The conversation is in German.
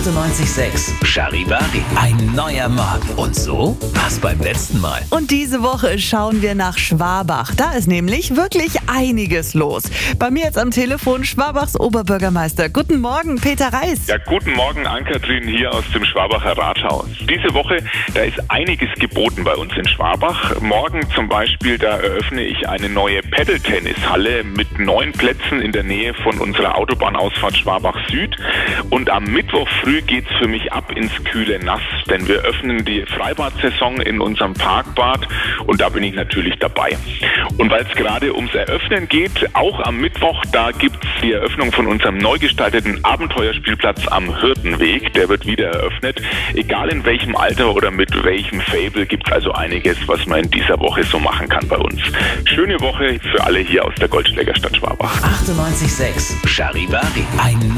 98,6 Charivari. Ein neuer Morgen. Und so war's beim letzten Mal. Und diese Woche schauen wir nach Schwabach. Da ist nämlich wirklich einiges los. Bei mir jetzt am Telefon Schwabachs Oberbürgermeister. Guten Morgen, Peter Reis. Ja, guten Morgen, Ann-Kathrin hier aus dem Schwabacher Rathaus. Diese Woche, da ist einiges geboten bei uns in Schwabach. Morgen zum Beispiel, da eröffne ich eine neue Paddle-Tennis-Halle mit 9 Plätzen in der Nähe von unserer Autobahnausfahrt Schwabach Süd. Und am Mittwoch früh geht's für mich ab ins kühle Nass, denn wir öffnen die Freibad-Saison in unserem Parkbad und da bin ich natürlich dabei. Und weil es gerade ums Eröffnen geht, auch am Mittwoch, da gibt's die Eröffnung von unserem neu gestalteten Abenteuerspielplatz am Hürdenweg. Der wird wieder eröffnet. Egal in welchem Alter oder mit welchem Fable, gibt's also einiges, was man in dieser Woche so machen kann bei uns. Schöne Woche für alle hier aus der Goldschlägerstadt Schwabach. 98,6 Charivari. Ein